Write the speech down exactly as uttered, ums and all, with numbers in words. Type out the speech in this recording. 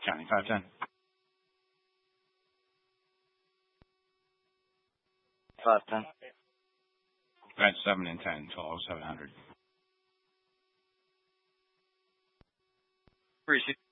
County five ten. five ten. That's seven and ten, twelve seven hundred. Appreciate it.